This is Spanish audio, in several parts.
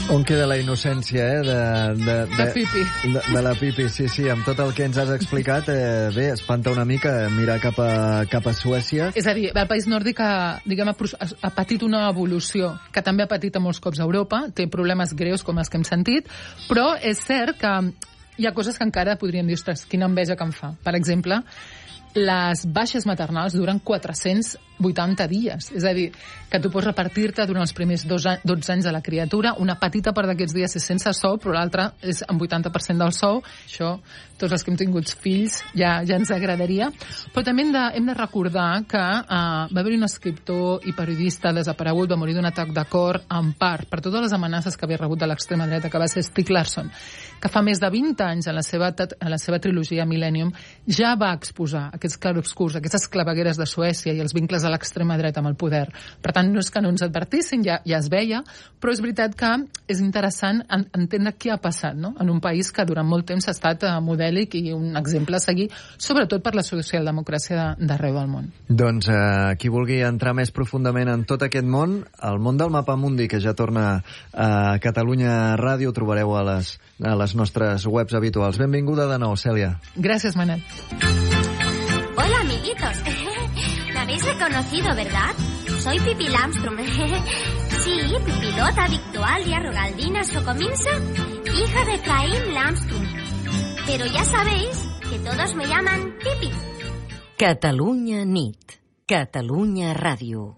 On queda la innocència, de Pipi. De la Pipi, sí, amb tot el que ens has explicat, bé, espanta una mica mirar cap a Suècia. És a dir, el país nòrdic ha patit una evolució, que també ha patit a molts cops a Europa, té problemes greus com els que hem sentit, però és cert que hi ha coses que encara podríem dir, ostres, quina enveja que em fa. Per exemple, les baixes maternals duren 480 dies. És a dir, que tu pots repartir-te durant els primers 12 anys de la criatura. Una petita part d'aquests dies és sense sou, però l'altra és amb 80% del sou. Això, tots els que hem tingut fills, ja ens agradaria. Però també hem de recordar que va haver un escriptor i periodista desaparegut, va morir d'un atac de cor, en part per totes les amenaces que havia rebut de l'extrema dreta, que va ser Stieg Larsson, que fa més de 20 anys, en la seva trilogia Millennium, ja va exposar aquests clarobscurs, aquestes clavegueres de Suècia i els vincles de l'extrema dreta amb el poder. Per tant, no és que no ens advertissin, ja es veia, però és veritat que és interessant entendre què ha passat, no?, en un país que durant molt temps ha estat modèlic i un exemple a seguir, sobretot per la socialdemocràcia d'arreu del món. Doncs qui vulgui entrar més profundament en tot aquest món, el món del Mapamundi, que ja torna a Catalunya Ràdio, trobareu a les nostres webs habituals. Benvinguda de nou, Cèlia. Gràcies, Manel. Hola, amiguitos. Me habéis reconocido, ¿verdad? Soy Pipi Lamström. Sí, Pipilota, Victualia, Rogaldina, Socominsa, hija de Caín Lamström. Pero ya sabéis que todos me llaman Pipi. Catalunya Nit. Catalunya Ràdio.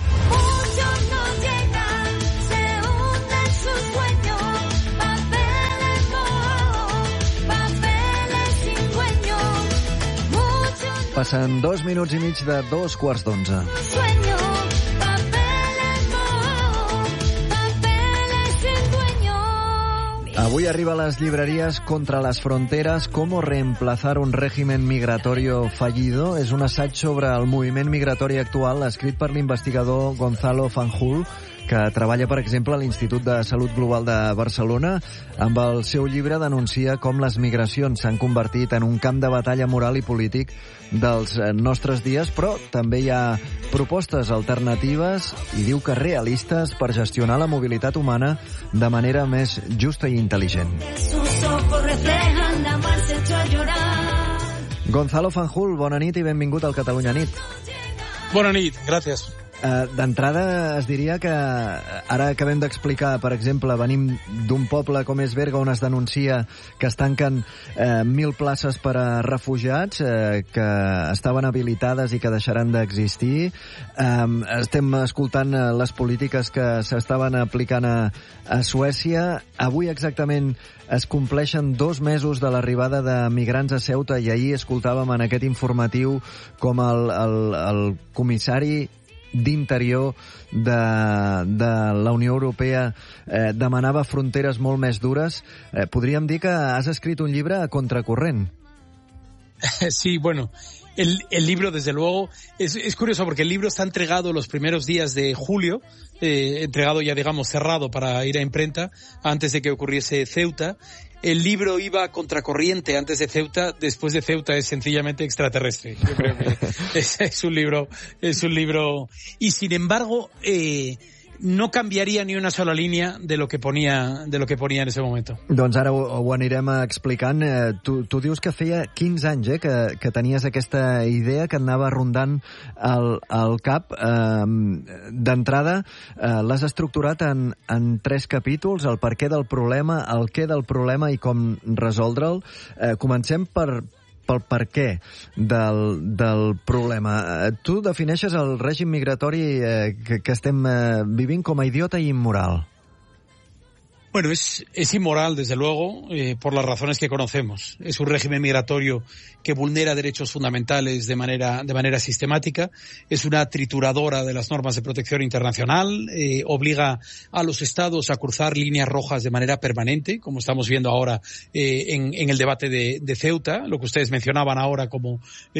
Passen 2 minuts i mig de 2:15. Avui arriba a les llibreries Contra las fronteras, cómo reemplazar un régimen migratorio fallido. És un assaig sobre el moviment migratori actual, escrit per l'investigador Gonzalo Fanjul, que treballa, per exemple, a l'Institut de Salut Global de Barcelona. Amb el seu llibre denuncia com les migracions s'han convertit en un camp de batalla moral i polític dels nostres dies, però també hi ha propostes alternatives, i diu que realistes, per gestionar la mobilitat humana de manera més justa i intel·ligent. Gonzalo Fanjul, bona nit i benvingut al Catalunya Nit. Bona nit, gràcies. D'entrada es diria que ara acabem d'explicar, per exemple, venim d'un poble com és Berga, on es denuncia que es tanquen 1.000 places per a refugiats que estaven habilitades i que deixaran d'existir. Estem escoltant les polítiques que s'estaven aplicant a Suècia. Avui exactament es compleixen 2 mesos de l'arribada de migrants a Ceuta, i ahir escoltàvem en aquest informatiu com el comissari d'Interior de la Unió Europea demanava fronteres molt més dures. Podríem dir que has escrit un llibre a contracorrent. Sí, bueno, el libro, desde luego, es curioso porque el libro está entregado los primeros días de julio, entregado ya, digamos, cerrado para ir a imprenta, antes de que ocurriese Ceuta. El libro iba a contracorriente antes de Ceuta, después de Ceuta es sencillamente extraterrestre. Yo creo que es un libro, y sin embargo, no canviaria ni una sola línia de lo que ponia en ese momento. Doncs ara ho anirem explicant. Tu dius que feia 15 anys que tenies aquesta idea que et anava rondant al cap. D'entrada, l'has estructurat en 3 capítols: el perquè del problema, el què del problema i com resoldre'l. Comencem pel per què del problema. Tu defineixes el règim migratori que estem vivint com a idiota i immoral. Bueno, es inmoral, desde luego, por las razones que conocemos. Es un régimen migratorio que vulnera derechos fundamentales de manera sistemática. Es una trituradora de las normas de protección internacional. Obliga a los estados a cruzar líneas rojas de manera permanente, como estamos viendo ahora en el debate de Ceuta. Lo que ustedes mencionaban ahora, como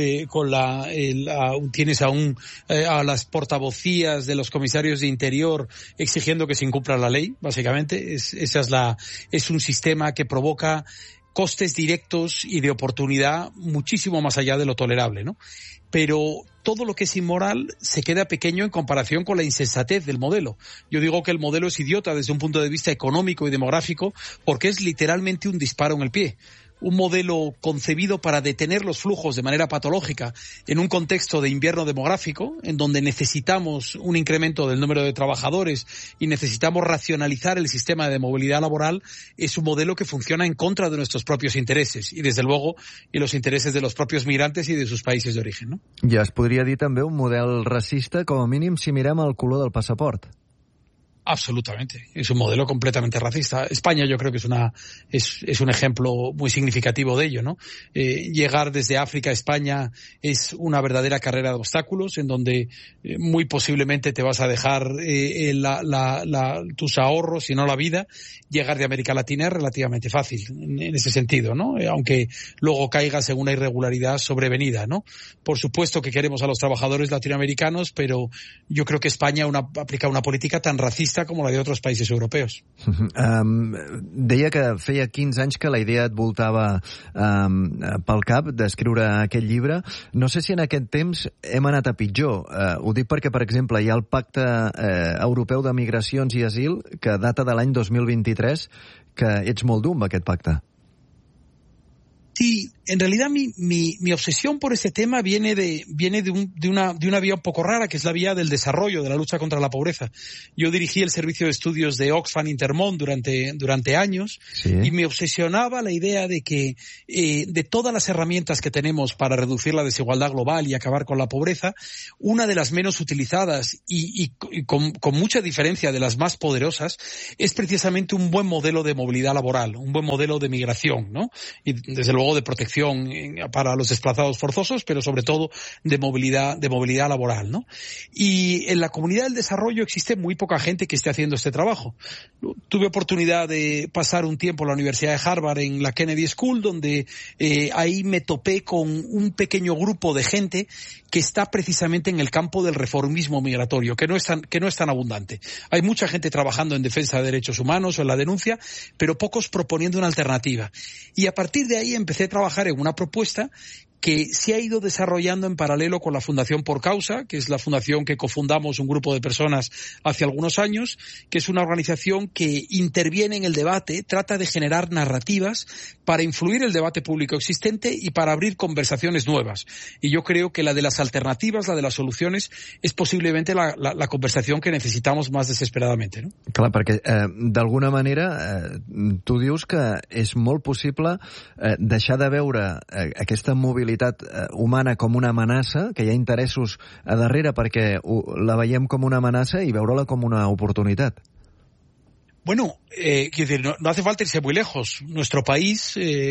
tienes a las portavocías de los comisarios de Interior exigiendo que se incumpla la ley, básicamente. Es un sistema que provoca costes directos y de oportunidad muchísimo más allá de lo tolerable, ¿no? Pero todo lo que es inmoral se queda pequeño en comparación con la insensatez del modelo. Yo digo que el modelo es idiota desde un punto de vista económico y demográfico porque es literalmente un disparo en el pie. Un modelo concebido para detener los flujos de manera patológica en un contexto de invierno demográfico, en donde necesitamos un incremento del número de trabajadores y necesitamos racionalizar el sistema de movilidad laboral, es un modelo que funciona en contra de nuestros propios intereses y, desde luego, y los intereses de los propios migrantes y de sus países de origen, ¿no? Ja es podria dir també un model racista, com a mínim si mirem el color del passaport. Absolutamente. Es un modelo completamente racista. España yo creo que es un ejemplo muy significativo de ello, ¿no? Llegar desde África a España es una verdadera carrera de obstáculos en donde muy posiblemente te vas a dejar tus ahorros y no la vida. Llegar de América Latina es relativamente fácil en ese sentido, ¿no? Aunque luego caigas en una irregularidad sobrevenida, ¿no? Por supuesto que queremos a los trabajadores latinoamericanos, pero yo creo que España aplica una política tan racista com la d'altres països europeus. Deia que feia 15 anys que la idea et voltava pel cap d'escriure aquest llibre. No sé si en aquest temps hem anat a pitjor. Ho dic perquè, per exemple, hi ha el Pacte Europeu de Migracions i Asil, que data de l'any 2023, que ets molt dur amb aquest pacte. Sí, en realidad mi obsesión por este tema viene de una vía un poco rara, que es la vía del desarrollo, de la lucha contra la pobreza. Yo dirigí el servicio de estudios de Oxfam Intermón durante años, sí. Y me obsesionaba la idea de que de todas las herramientas que tenemos para reducir la desigualdad global y acabar con la pobreza, una de las menos utilizadas y con mucha diferencia de las más poderosas es precisamente un buen modelo de movilidad laboral, un buen modelo de migración, ¿no? Y desde luego de protección para los desplazados forzosos, pero sobre todo de movilidad laboral, ¿no? Y en la comunidad del desarrollo existe muy poca gente que esté haciendo este trabajo. Tuve oportunidad de pasar un tiempo en la Universidad de Harvard, en la Kennedy School, donde ahí me topé con un pequeño grupo de gente que está precisamente en el campo del reformismo migratorio, que no es tan abundante. Hay mucha gente trabajando en defensa de derechos humanos o en la denuncia, pero pocos proponiendo una alternativa. Y a partir de ahí empecé a trabajar en una propuesta que se ha ido desarrollando en paralelo con la Fundación Por Causa, que es la fundación que cofundamos un grupo de personas hace algunos años, que es una organización que interviene en el debate, trata de generar narrativas para influir el debate público existente y para abrir conversaciones nuevas. Y yo creo que la de las alternativas, la de las soluciones, es posiblemente la conversación que necesitamos más desesperadamente, ¿no? Clar, perquè d'alguna manera tu dius que és molt possible deixar de veure aquesta mobilitat humana com una amenaça, que hi ha interessos a darrere perquè la veiem com una amenaça i veure-la com una oportunitat. Bueno, quiero decir, no hace falta irse muy lejos. Nuestro país,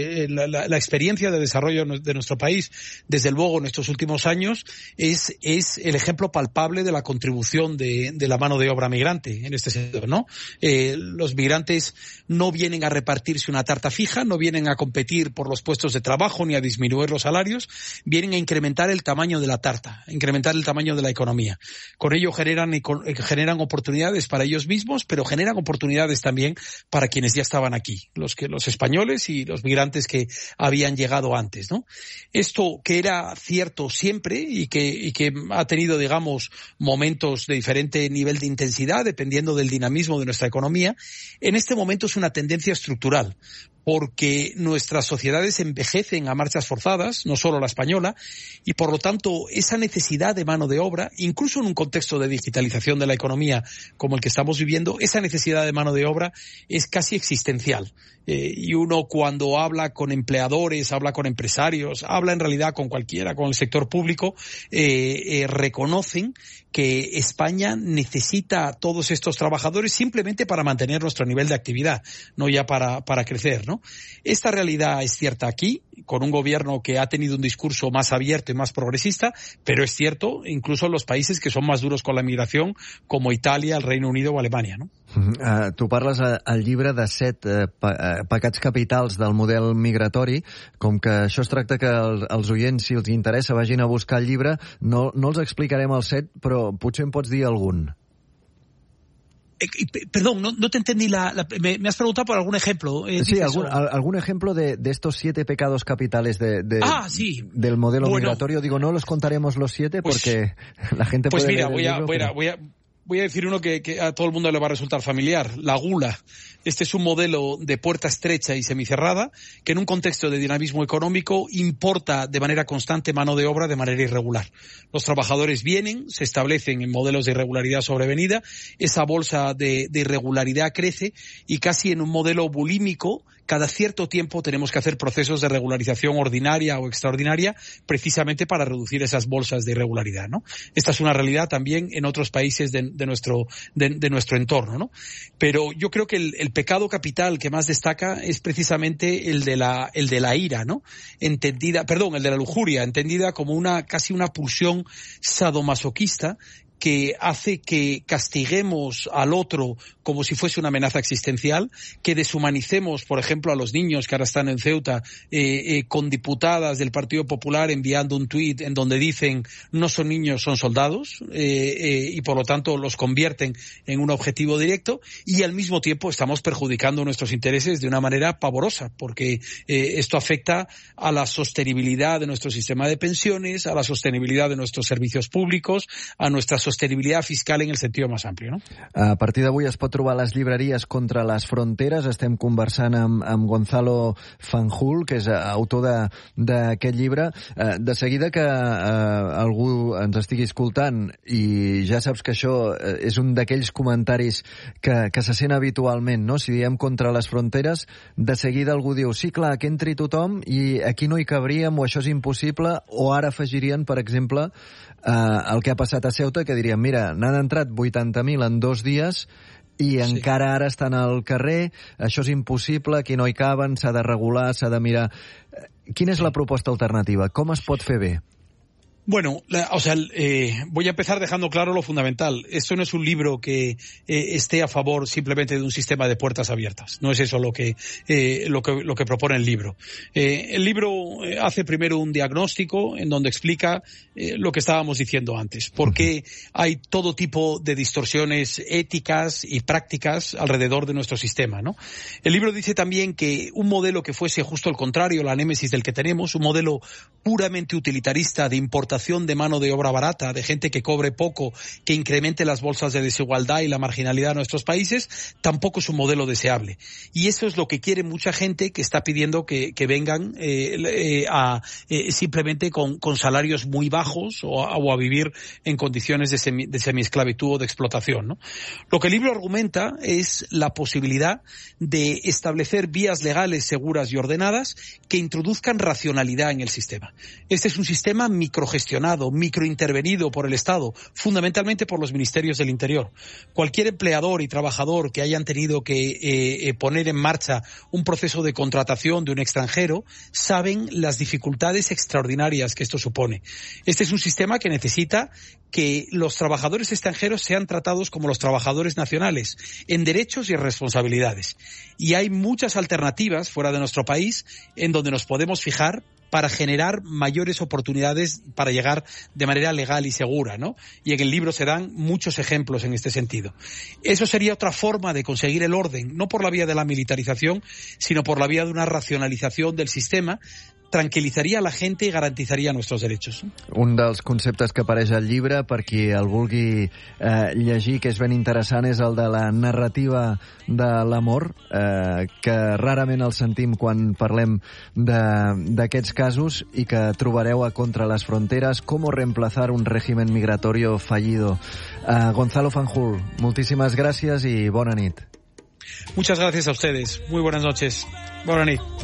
la experiencia de desarrollo de nuestro país, desde luego en estos últimos años, es el ejemplo palpable de la contribución de la mano de obra migrante en este sentido, ¿no? Los migrantes no vienen a repartirse una tarta fija, no vienen a competir por los puestos de trabajo ni a disminuir los salarios, vienen a incrementar el tamaño de la tarta, a incrementar el tamaño de la economía. Con ello generan oportunidades para ellos mismos, pero generan oportunidades también para quienes ya estaban aquí, los españoles y los migrantes que habían llegado antes, ¿no? Esto que era cierto siempre y que ha tenido, digamos, momentos de diferente nivel de intensidad dependiendo del dinamismo de nuestra economía, en este momento es una tendencia estructural, porque nuestras sociedades envejecen a marchas forzadas, no solo la española, y por lo tanto esa necesidad de mano de obra, incluso en un contexto de digitalización de la economía como el que estamos viviendo, esa necesidad de mano de obra es casi existencial. Y uno cuando habla con empleadores, habla con empresarios, habla en realidad con cualquiera, con el sector público, reconocen que España necesita a todos estos trabajadores simplemente para mantener nuestro nivel de actividad, no ya para crecer, ¿no? Esta realidad es cierta aquí, con un gobierno que ha tenido un discurso más abierto y más progresista, pero es cierto incluso en los países que son más duros con la migración, como Italia, el Reino Unido o Alemania, ¿no? Tu parles al llibre de 7 pecats capitals del model migratori. Com que això es tracta que els oients, si els interessa, vagin a buscar el llibre, no els explicarem els 7, però potser en pots dir algun. Perdón, no te entendí me has preguntado por algún ejemplo. Sí, algún ejemplo de estos 7 pecados capitales sí. del modelo migratorio. Digo, no los contaremos los 7 porque la gente puede leer el libro, voy a decir uno que a todo el mundo le va a resultar familiar, la gula. Este es un modelo de puerta estrecha y semicerrada que en un contexto de dinamismo económico importa de manera constante mano de obra de manera irregular. Los trabajadores vienen, se establecen en modelos de irregularidad sobrevenida, esa bolsa de irregularidad crece y casi en un modelo bulímico cada cierto tiempo tenemos que hacer procesos de regularización ordinaria o extraordinaria precisamente para reducir esas bolsas de irregularidad, ¿no? Esta es una realidad también en otros países de nuestro entorno, ¿no? Pero yo creo que el pecado capital que más destaca es precisamente el de la ira, ¿no? El de la lujuria, entendida como casi una pulsión sadomasoquista que hace que castiguemos al otro como si fuese una amenaza existencial, que deshumanicemos, por ejemplo, a los niños que ahora están en Ceuta, con diputadas del Partido Popular enviando un tuit en donde dicen no son niños, son soldados, y por lo tanto los convierten en un objetivo directo, y al mismo tiempo estamos perjudicando nuestros intereses de una manera pavorosa, porque esto afecta a la sostenibilidad de nuestro sistema de pensiones, a la sostenibilidad de nuestros servicios públicos, a nuestra sostenibilitat fiscal en el sentit més ampli, no? A partir d'avui es pot trobar a les llibreries Contra les fronteres. Estem conversant amb Gonzalo Fanjul, que és autor d'aquest llibre. De seguida que algú ens estigui escoltant, i ja saps que això és un d'aquells comentaris que se sent habitualment, no? Si diem Contra les fronteres, de seguida algú diu, sí, clar, que entri tothom i aquí no hi cabríem, o això és impossible, o ara afegirien, per exemple, el que ha passat a Ceuta, que dirien, mira, n'han entrat 80.000 en 2 dies i encara ara estan al carrer, això és impossible, aquí no hi caben, s'ha de regular, s'ha de mirar. Quina és la proposta alternativa? Com es pot fer bé? Bueno, voy a empezar dejando claro lo fundamental. Esto no es un libro que esté a favor simplemente de un sistema de puertas abiertas. No es eso lo que propone el libro. El libro hace primero un diagnóstico en donde explica lo que estábamos diciendo antes. Por qué hay todo tipo de distorsiones éticas y prácticas alrededor de nuestro sistema, ¿no? El libro dice también que un modelo que fuese justo el contrario, la némesis del que tenemos, un modelo puramente utilitarista de importación de mano de obra barata, de gente que cobre poco, que incremente las bolsas de desigualdad y la marginalidad de nuestros países, tampoco es un modelo deseable. Y eso es lo que quiere mucha gente que está pidiendo que vengan simplemente con salarios muy bajos o a vivir en condiciones de semiesclavitud o de explotación, ¿no? Lo que el libro argumenta es la posibilidad de establecer vías legales seguras y ordenadas que introduzcan racionalidad en el sistema. Este es un sistema microgestionado, microintervenido por el Estado, fundamentalmente por los ministerios del Interior. Cualquier empleador y trabajador que hayan tenido que poner en marcha un proceso de contratación de un extranjero saben las dificultades extraordinarias que esto supone. Este es un sistema que necesita que los trabajadores extranjeros sean tratados como los trabajadores nacionales, en derechos y en responsabilidades. Y hay muchas alternativas fuera de nuestro país en donde nos podemos fijar para generar mayores oportunidades para llegar de manera legal y segura, ¿no? Y en el libro se dan muchos ejemplos en este sentido. Eso sería otra forma de conseguir el orden, no por la vía de la militarización, sino por la vía de una racionalización del sistema, tranquil·litzaria la gente i garantitzaria nostres drets. Un dels conceptes que apareix al llibre, per qui el vulgui llegir, que és ben interessant, és el de la narrativa de l'amor, que rarament el sentim quan parlem d'aquests casos i que trobareu a Contra les fronteres, cómo reemplazar un régimen migratorio fallido. Gonzalo Fanjul, moltíssimes gràcies i bona nit. Muchas gracias a ustedes. Muy buenas noches. Bona nit.